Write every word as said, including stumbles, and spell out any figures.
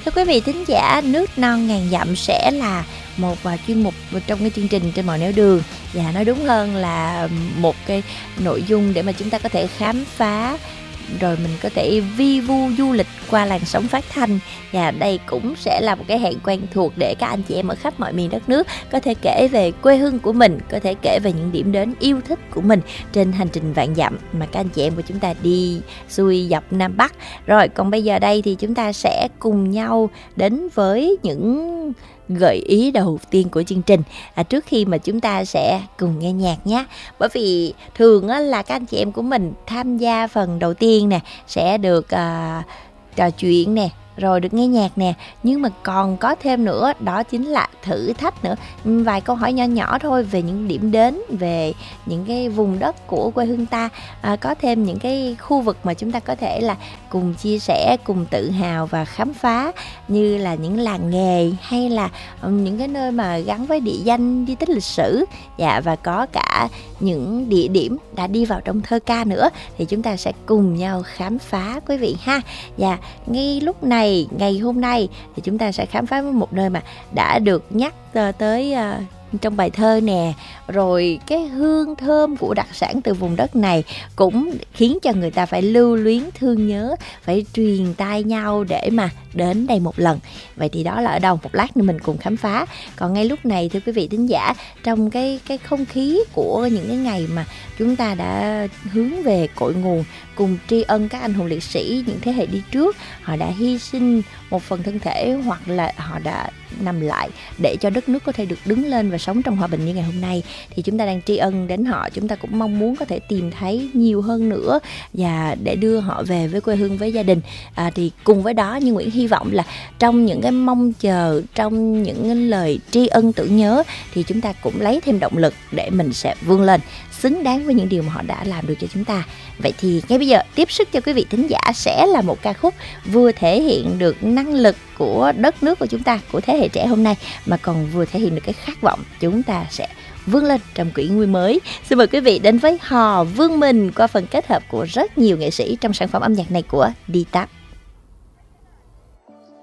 Thưa quý vị thính giả, nước non ngàn dặm sẽ là một uh, chuyên mục trong cái chương trình Trên Mọi Nẻo Đường, và nói đúng hơn là một cái nội dung để mà chúng ta có thể khám phá, rồi mình có thể vi vu du lịch qua làn sóng phát thanh. Và đây cũng sẽ là một cái hẹn quen thuộc để các anh chị em ở khắp mọi miền đất nước có thể kể về quê hương của mình, có thể kể về những điểm đến yêu thích của mình trên hành trình vạn dặm mà các anh chị em của chúng ta đi xuôi dọc Nam Bắc. Rồi còn bây giờ đây thì chúng ta sẽ cùng nhau đến với những gợi ý đầu tiên của chương trình, à, trước khi mà chúng ta sẽ cùng nghe nhạc nhé. Bởi vì thường á, là các anh chị em của mình tham gia phần đầu tiên nè sẽ được à, trò chuyện nè, rồi được nghe nhạc nè, nhưng mà còn có thêm nữa, đó chính là thử thách nữa. Vài câu hỏi nhỏ nhỏ thôi về những điểm đến, về những cái vùng đất của quê hương ta, à, có thêm những cái khu vực mà chúng ta có thể là cùng chia sẻ, cùng tự hào và khám phá, như là những làng nghề hay là những cái nơi mà gắn với địa danh, di tích lịch sử, dạ, và có cả những địa điểm đã đi vào trong thơ ca nữa, thì chúng ta sẽ cùng nhau khám phá quý vị ha. Và ngay lúc này, ngày hôm nay thì chúng ta sẽ khám phá một nơi mà đã được nhắc tới uh, trong bài thơ nè, rồi cái hương thơm của đặc sản từ vùng đất này cũng khiến cho người ta phải lưu luyến thương nhớ, phải truyền tai nhau để mà đến đây một lần. Vậy thì đó là ở đâu? Một lát nữa mình cùng khám phá. Còn ngay lúc này thưa quý vị thính giả, trong cái cái không khí của những cái ngày mà chúng ta đã hướng về cội nguồn, cùng tri ân các anh hùng liệt sĩ, những thế hệ đi trước, họ đã hy sinh một phần thân thể hoặc là họ đã nằm lại để cho đất nước có thể được đứng lên và sống trong hòa bình như ngày hôm nay, thì chúng ta đang tri ân đến họ. Chúng ta cũng mong muốn có thể tìm thấy nhiều hơn nữa và để đưa họ về với quê hương, với gia đình. À, thì cùng với đó Như Nguyễn hy vọng là trong những cái mong chờ, trong những cái lời tri ân tưởng nhớ, thì chúng ta cũng lấy thêm động lực để mình sẽ vươn lên xứng đáng với những điều mà họ đã làm được cho chúng ta. Vậy thì ngay bây giờ tiếp sức cho quý vị thính giả sẽ là một ca khúc vừa thể hiện được năng lực của đất nước của chúng ta, của thế hệ trẻ hôm nay, mà còn vừa thể hiện được cái khát vọng chúng ta sẽ vươn lên trong kỷ nguyên mới. Xin mời quý vị đến với Hò Vương Mình qua phần kết hợp của rất nhiều nghệ sĩ trong sản phẩm âm nhạc này của Đi Táp.